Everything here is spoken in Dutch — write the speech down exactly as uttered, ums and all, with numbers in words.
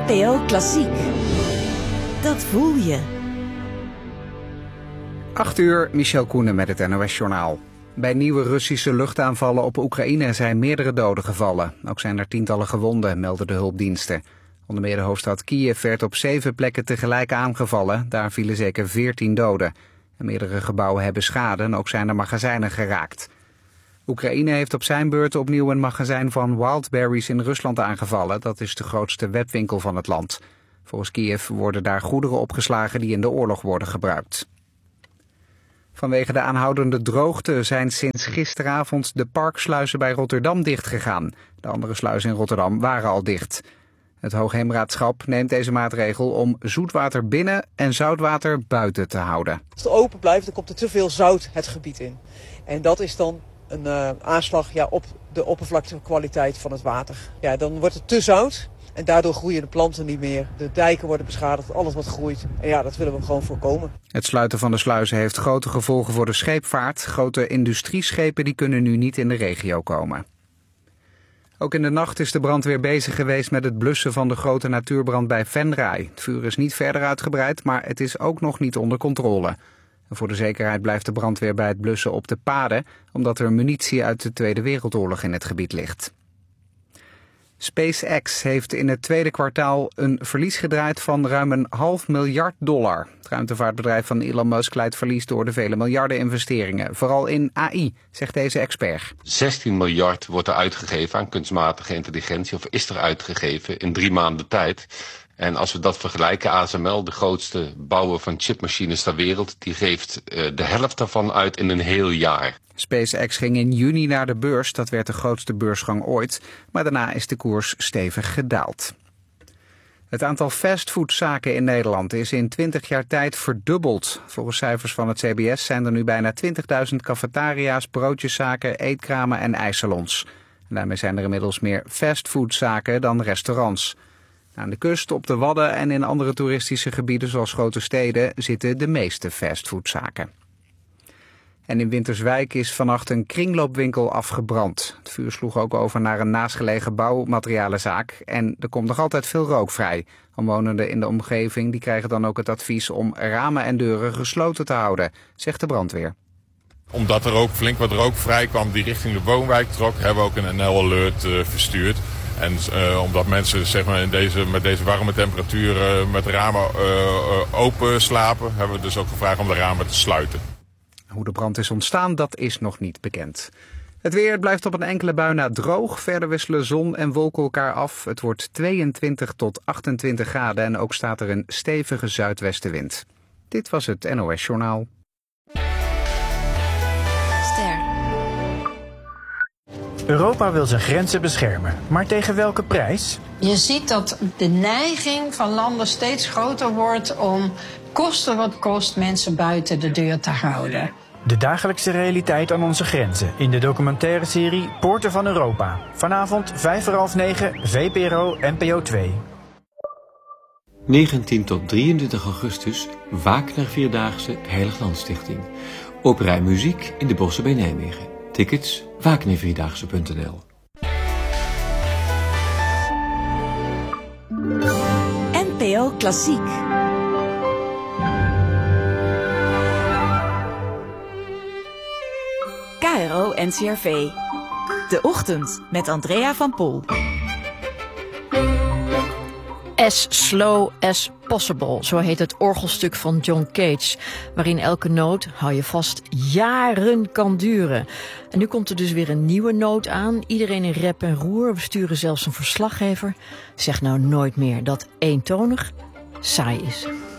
N P O Klassiek. Dat voel je. acht uur, Michel Koenen met het N O S-journaal. Bij nieuwe Russische luchtaanvallen op Oekraïne zijn meerdere doden gevallen. Ook zijn er tientallen gewonden, melden de hulpdiensten. Onder meer de hoofdstad Kiev werd op zeven plekken tegelijk aangevallen. Daar vielen zeker veertien doden. En meerdere gebouwen hebben schade en ook zijn er magazijnen geraakt. Oekraïne heeft op zijn beurt opnieuw een magazijn van Wildberries in Rusland aangevallen. Dat is de grootste webwinkel van het land. Volgens Kiev worden daar goederen opgeslagen die in de oorlog worden gebruikt. Vanwege de aanhoudende droogte zijn sinds gisteravond de parksluizen bij Rotterdam dichtgegaan. De andere sluizen in Rotterdam waren al dicht. Het Hoogheemraadschap neemt deze maatregel om zoetwater binnen en zoutwater buiten te houden. Als het open blijft, dan komt er te veel zout het gebied in. En dat is dan een uh, aanslag ja, op de oppervlaktekwaliteit van het water. Ja, dan wordt het te zout en daardoor groeien de planten niet meer. De dijken worden beschadigd, alles wat groeit. En ja, dat willen we gewoon voorkomen. Het sluiten van de sluizen heeft grote gevolgen voor de scheepvaart. Grote industrieschepen die kunnen nu niet in de regio komen. Ook in de nacht is de brandweer bezig geweest met het blussen van de grote natuurbrand bij Venray. Het vuur is niet verder uitgebreid, maar het is ook nog niet onder controle. En voor de zekerheid blijft de brandweer bij het blussen op de paden, omdat er munitie uit de Tweede Wereldoorlog in het gebied ligt. SpaceX heeft in het tweede kwartaal een verlies gedraaid van ruim een half miljard dollar. Het ruimtevaartbedrijf van Elon Musk leidt verlies door de vele miljarden investeringen. Vooral in A I, zegt deze expert. zestien miljard wordt er uitgegeven aan kunstmatige intelligentie, of is er uitgegeven in drie maanden tijd. En als we dat vergelijken, A S M L, de grootste bouwer van chipmachines ter wereld, die geeft uh, de helft daarvan uit in een heel jaar. SpaceX ging in juni naar de beurs, dat werd de grootste beursgang ooit, maar daarna is de koers stevig gedaald. Het aantal fastfoodzaken in Nederland is in twintig jaar tijd verdubbeld. Volgens cijfers van het C B S zijn er nu bijna twintigduizend cafetaria's, broodjeszaken, eetkramen en ijssalons. En daarmee zijn er inmiddels meer fastfoodzaken dan restaurants. Aan de kust, op de Wadden en in andere toeristische gebieden zoals grote steden zitten de meeste fastfoodzaken. En in Winterswijk is vannacht een kringloopwinkel afgebrand. Het vuur sloeg ook over naar een naastgelegen bouwmaterialenzaak en er komt nog altijd veel rook vrij. Omwonenden in de omgeving die krijgen dan ook het advies om ramen en deuren gesloten te houden, zegt de brandweer. Omdat er ook flink wat rook vrij kwam die richting de woonwijk trok, hebben we ook een N L-alert uh, verstuurd. En uh, omdat mensen zeg maar, in deze, met deze warme temperaturen uh, met de ramen uh, uh, open slapen, hebben we dus ook gevraagd om de ramen te sluiten. Hoe de brand is ontstaan, dat is nog niet bekend. Het weer blijft op een enkele bui na droog. Verder wisselen zon en wolken elkaar af. Het wordt tweeëntwintig tot achtentwintig graden en ook staat er een stevige zuidwestenwind. Dit was het N O S-journaal. Ster. Europa wil zijn grenzen beschermen, maar tegen welke prijs? Je ziet dat de neiging van landen steeds groter wordt om koste wat kost mensen buiten de deur te houden. De dagelijkse realiteit aan onze grenzen in de documentaire serie Poorten van Europa. Vanavond vijf voor half negen, V P R O N P O twee. negentien tot drieëntwintig augustus, Wagner Vierdaagse Heiliglandstichting. Opera en muziek in de bossen bij Nijmegen. Tickets wagnervierdaagse punt n l. N P O Klassiek. K R O N C R V. De Ochtend met Andrea van Pol. As Slow as Possible, zo heet het orgelstuk van John Cage, waarin elke noot, hou je vast, jaren kan duren. En nu komt er dus weer een nieuwe noot aan, iedereen in rep en roer, we sturen zelfs een verslaggever. Zeg nou nooit meer dat eentonig saai is.